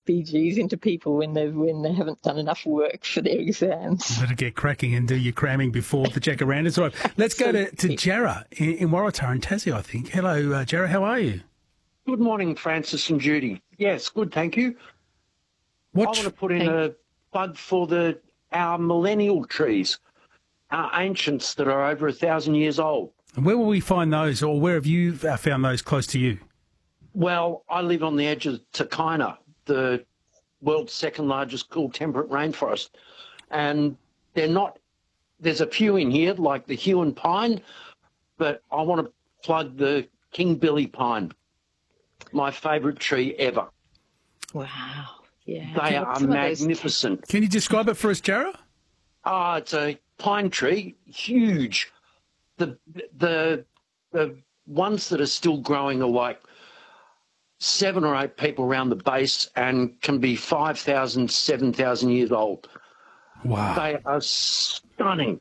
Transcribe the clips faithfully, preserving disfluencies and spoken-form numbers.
B Gs into people when they when they haven't done enough work for their exams. You better get cracking and do your cramming before the jacarandas. All right, let's go to, to Jarrah in, in Waratah in Tassie, I think. Hello, uh, Jarrah, how are you? Good morning, Francis and Judy. Yes, good, thank you. What I want to put in a plug for the our millennial trees, our ancients that are over a thousand years old. And where will we find those, or where have you found those close to you? Well, I live on the edge of Takina, the world's second largest cool temperate rainforest. And they're not, there's a few in here, like the Huon pine, but I want to plug the King Billy pine, my favourite tree ever. Wow. Yeah. They are magnificent. Can you describe it for us, Jarrah? Ah, it's a pine tree, huge. The, the, the ones that are still growing are like seven or eight people around the base and can be five thousand, seven thousand years old. Wow. They are stunning.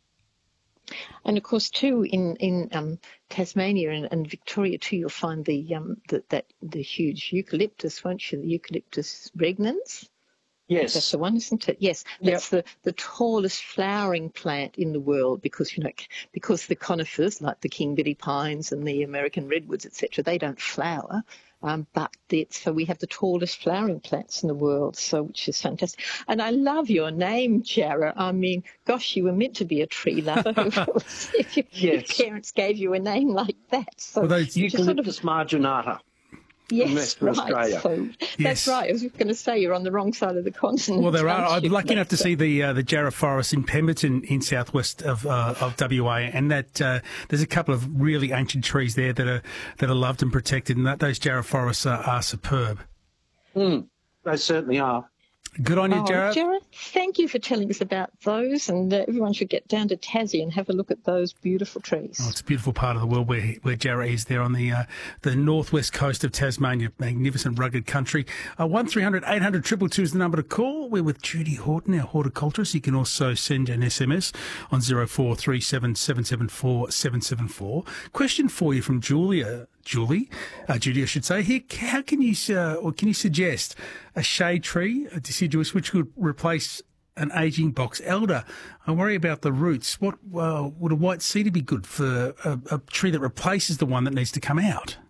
And of course, too, in in um, Tasmania and, and Victoria too, you'll find the um the, that the huge eucalyptus, won't you? The Eucalyptus regnans. Yes, that's the one, isn't it? Yes, that's yep. the the tallest flowering plant in the world because you know because the conifers like the King Billy pines and the American redwoods, et cetera, they don't flower. Um, but it's, so we have the tallest flowering plants in the world, so which is fantastic. And I love your name, Jarrah. I mean, gosh, you were meant to be a tree lover if your, yes. your parents gave you a name like that. So well, those Eucalyptus sort of, marginata. Yes, right. Australia. So yes. That's right. I was going to say you're on the wrong side of the continent. Well, there are. I'm lucky enough to see the uh, the Jarrah Forest in Pemberton in southwest of uh, of W A, and that uh, there's a couple of really ancient trees there that are that are loved and protected, and that those Jarrah forests are, are superb. Mm, they certainly are. Good on you, oh, Jarrah. Jarrah, thank you for telling us about those, and uh, everyone should get down to Tassie and have a look at those beautiful trees. Oh, it's a beautiful part of the world where where Jarrah is there on the uh, the northwest coast of Tasmania, magnificent rugged country. Uh, one three hundred eight hundred two two two is the number to call. We're with Judy Horton, our horticulturist. You can also send an S M S on zero four three seven seven seven four seven seven four. Question for you from Julia. Julie, uh, Judy, I should say. Here, how can you, uh, or can you suggest a shade tree, a deciduous, which could replace an ageing box elder? I worry about the roots. What uh, would a white cedar be good for a, a tree that replaces the one that needs to come out?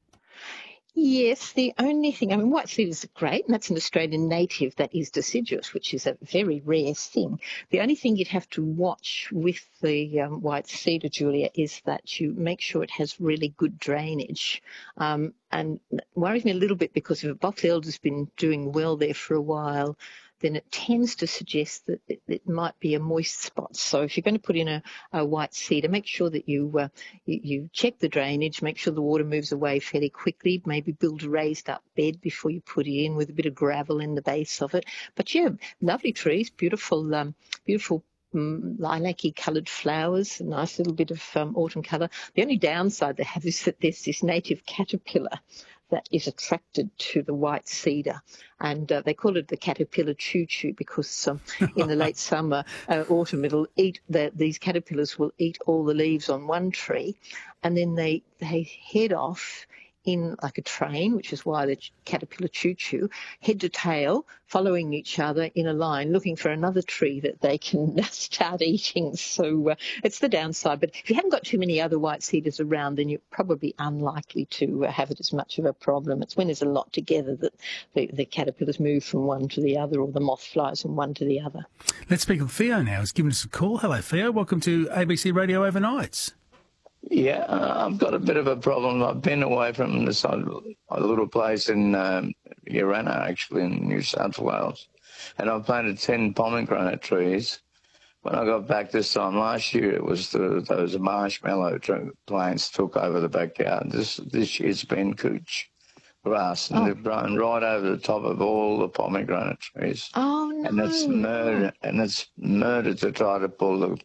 Yes, the only thing, I mean, white cedar is great, and that's an Australian native that is deciduous, which is a very rare thing. The only thing you'd have to watch with the um, white cedar, Julia, is that you make sure it has really good drainage. Um, and it worries me a little bit because if a box elder's been doing well there for a while, then it tends to suggest that it, it might be a moist spot. So if you're going to put in a, a white cedar, make sure that you, uh, you you check the drainage, make sure the water moves away fairly quickly, maybe build a raised up bed before you put it in with a bit of gravel in the base of it. But yeah, lovely trees, beautiful, um, beautiful Um, lilac-y coloured flowers, a nice little bit of um, autumn colour. The only downside they have is that there's this native caterpillar that is attracted to the white cedar, and uh, they call it the caterpillar choo-choo because um, in the late summer, uh, autumn, it'll eat the, these caterpillars will eat all the leaves on one tree, and then they they head off in like a train, which is why the caterpillar choo-choo, head to tail, following each other in a line, looking for another tree that they can start eating. So uh, it's the downside. But if you haven't got too many other white cedars around, then you're probably unlikely to uh, have it as much of a problem. It's when there's a lot together that the, the caterpillars move from one to the other, or the moth flies from one to the other. Let's speak with Theo now. He's given us a call. Hello, Theo. Welcome to A B C Radio Overnights. Yeah, uh, I've got a bit of a problem. I've been away from this a little place in um, Urana, actually, in New South Wales, and I've planted ten pomegranate trees. When I got back this time last year, it was the, those marshmallow plants took over the backyard. This this year's been couch grass, and oh. they've grown right over the top of all the pomegranate trees. Oh, no. And it's murder, and it's murder to try to pull the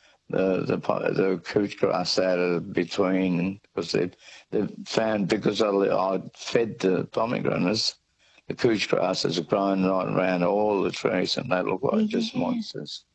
the the, the couch grass out of between, because they they've found, because I, I fed the pomegranates, the couch grasses have grown right around all the trees, and they look like yeah. just monsters.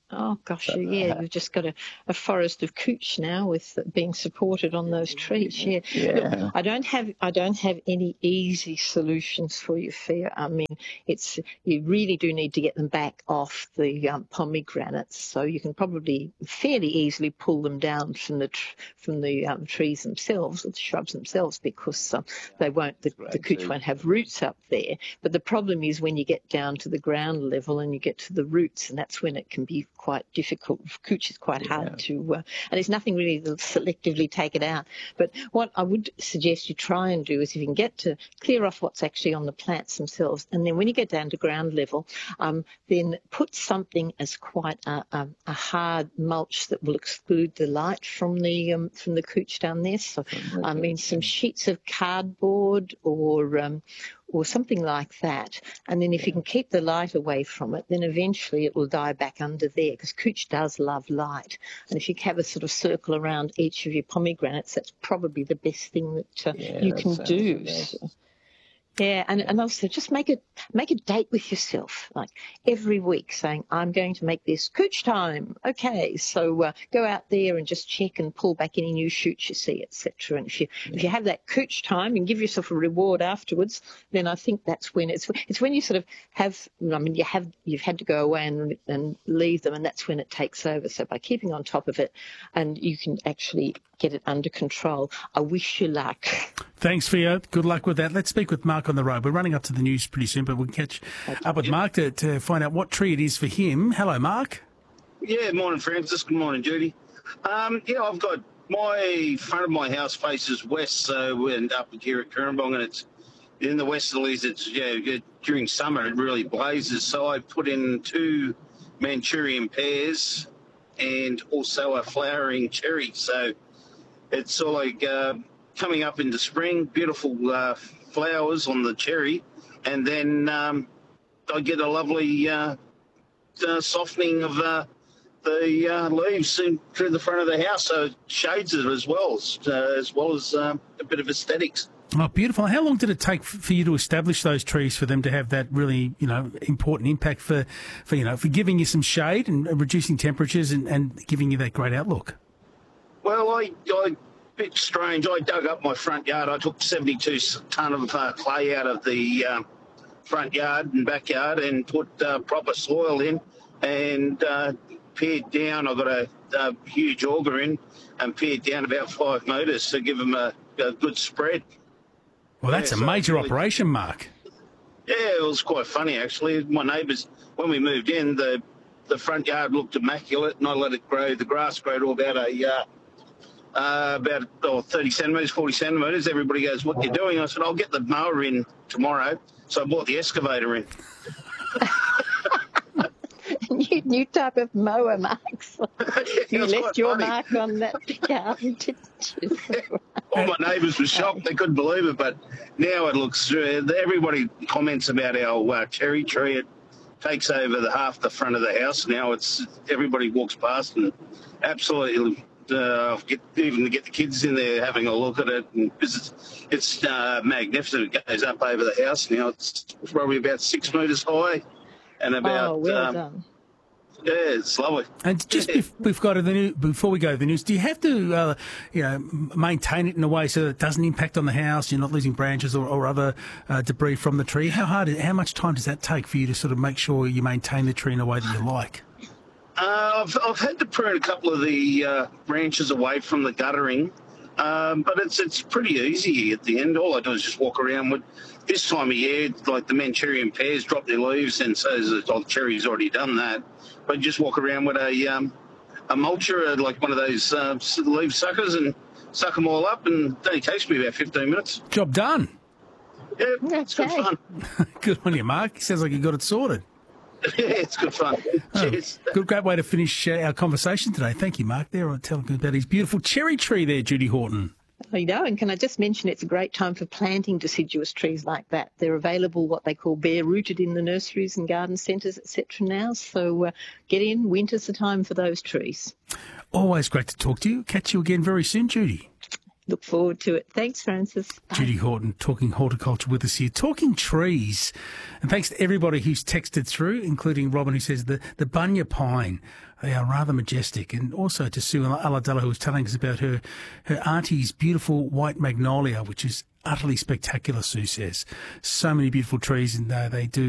Oh, gosh, yeah, we've just got a, a forest of couch now with being supported on those trees. Yeah. Yeah. Look, I don't have I don't have any easy solutions for you, Fia. I mean, it's you really do need to get them back off the um, pomegranates, so you can probably fairly easily pull them down from the tr- from the um, trees themselves or the shrubs themselves, because um, they won't the, the couch won't have roots up there. But the problem is when you get down to the ground level and you get to the roots, and that's when it can be quite difficult. Couch is quite Yeah. hard to, uh, and there's nothing really to selectively take it out. But what I would suggest you try and do is, if you can get to clear off what's actually on the plants themselves, and then when you get down to ground level, um, then put something as quite a, a, a hard mulch that will exclude the light from the um, from the couch down there. So, I mean, some sheets of cardboard or um, or something like that. And then if you can keep the light away from it, then eventually it will die back under there, because couch does love light. And if you have a sort of circle around each of your pomegranates, that's probably the best thing that uh, Yeah, you that can sounds do. the best. So, yeah, and, and also just make a make a date with yourself, like every week, saying, I'm going to make this couch time. Okay, so uh, go out there and just check and pull back any new shoots you see, et cetera. And if you yeah. if you have that couch time and give yourself a reward afterwards, then I think that's when it's it's when you sort of have. I mean, you have you've had to go away and and leave them, and that's when it takes over. So by keeping on top of it, and you can actually get it under control. I wish you luck. Thanks, Fia. Good luck with that. Let's speak with Mark on the road. We're running up to the news pretty soon, but we'll catch okay. up with Mark to, to find out what tree it is for him. Hello, Mark. Yeah, morning, Francis. Good morning, Judy. Um, yeah, I've got my front of my house faces west, so we end up here at Currumbong, and it's in the westerlies. It's yeah, during summer it really blazes. So I put in two Manchurian pears and also a flowering cherry. So it's all like uh, coming up into spring, beautiful uh, flowers on the cherry, and then um, I get a lovely uh, uh, softening of uh, the uh, leaves through the front of the house, so it shades it as well, uh, as well as um, a bit of aesthetics. Oh, beautiful. How long did it take for you to establish those trees, for them to have that really, you know, important impact for, for you know, for giving you some shade and reducing temperatures and, and giving you that great outlook? Well, I, I, bit strange. I dug up my front yard. I took seventy-two tonne of uh, clay out of the uh, front yard and backyard and put uh, proper soil in and uh, pared down. I got a, a huge auger in and pared down about five metres to give them a, a good spread. Well, that's yeah, a so major really, operation, Mark. Yeah, it was quite funny, actually. My neighbours, when we moved in, the the front yard looked immaculate, and I let it grow. The grass grew to about a uh, uh, about oh, thirty centimetres, forty centimetres. Everybody goes, "What are you doing?" I said, "I'll get the mower in tomorrow." So I bought the excavator in. new, new type of mower, Mark. You left your funny. mark on that garden, didn't you? All my neighbours were shocked. They couldn't believe it. But now it looks, uh, everybody comments about our uh, cherry tree. It takes over the half the front of the house now. It's everybody walks past and absolutely uh, get, even to get the kids in there having a look at it. And it's it's uh, magnificent. It goes up over the house now. It's probably about six metres high and about... Oh, well um, done. Yeah, it's lovely. And just bef- we've got to the new, before we go to the news, do you have to, uh, you know, maintain it in a way so that it doesn't impact on the house? You're not losing branches or, or other uh, debris from the tree. How hard? How much time does that take for you to sort of make sure you maintain the tree in a way that you like? Uh, I've I've had to prune a couple of the uh, branches away from the guttering, um, but it's it's pretty easy at the end. All I do is just walk around with. This time of year, like the Manchurian pears drop their leaves, and so the oh, cherry's already done that. But just walk around with a um, a mulcher, like one of those uh, leaf suckers, and suck them all up, and it only takes me about fifteen minutes. Job done. Yeah, it's Okay. good fun. Good on you, Mark. Sounds like you got it sorted. Yeah, it's good fun. Oh, Cheers. good, great way to finish uh, our conversation today. Thank you, Mark. There, on telling us about his beautiful cherry tree there, Judy Horton. You know, and can I just mention it's a great time for planting deciduous trees like that. They're available, what they call bare-rooted, in the nurseries and garden centres, et cetera now. So uh, get in. Winter's the time for those trees. Always great to talk to you. Catch you again very soon, Judy. Look forward to it. Thanks, Francis. Bye. Judy Horton talking horticulture with us here, talking trees. And thanks to everybody who's texted through, including Robin, who says the, the bunya pine, they are rather majestic. And also to Sue Aladella, who was telling us about her, her auntie's beautiful white magnolia, which is utterly spectacular, Sue says. So many beautiful trees, and uh, they do